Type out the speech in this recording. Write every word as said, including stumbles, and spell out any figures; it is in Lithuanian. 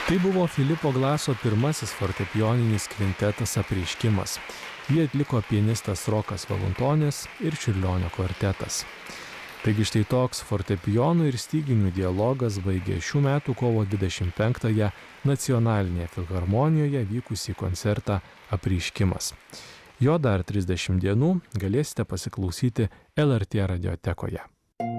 Tai buvo Filipo Glaso pirmasis fortepijoninis kvintetas Apreiškimas. Jį atliko pianistas Rokas Valuntonis ir Čiurlionio kvartetas. Taigi štai toks fortepijonų ir styginių dialogas baigė šių metų kovo dvidešimt penktąją Nacionalinėje filharmonijoje vykusį koncertą Apreiškimas. Jo dar trisdešimt dienų galėsite pasiklausyti L R T radiotekoje.